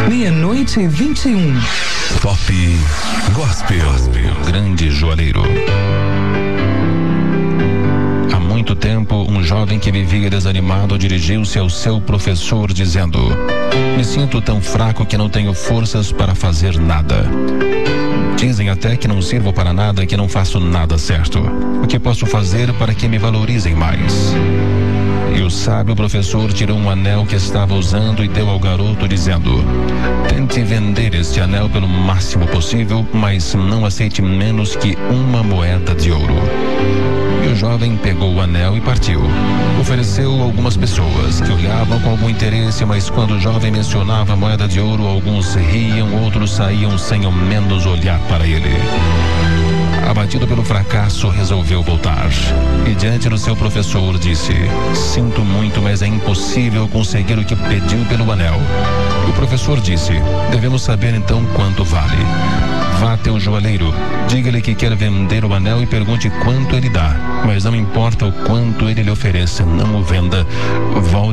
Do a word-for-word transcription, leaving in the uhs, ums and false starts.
Meia-noite e vinte e um. Pop Gospel. Grande joalheiro. Há muito tempo, um jovem que vivia desanimado dirigiu-se ao seu professor dizendo: me sinto tão fraco que não tenho forças para fazer nada. Dizem até que não sirvo para nada e que não faço nada certo. O que posso fazer para que me valorizem mais? E o sábio professor tirou um anel que estava usando e deu ao garoto dizendo: tente vender este anel pelo máximo possível, mas não aceite menos que uma moeda de ouro. E o jovem pegou o anel e partiu. Ofereceu a algumas pessoas que olhavam com algum interesse, mas quando o jovem mencionava a moeda de ouro, alguns riam, outros saíam sem ao menos olhar para ele. Abatido pelo fracasso, resolveu voltar. E diante do seu professor disse: sinto muito, mas é impossível conseguir o que pediu pelo anel. E o professor disse: devemos saber então quanto vale. Vá até o joalheiro, diga-lhe que quer vender o anel e pergunte quanto ele dá. Mas não importa o quanto ele lhe ofereça, não o venda. Volte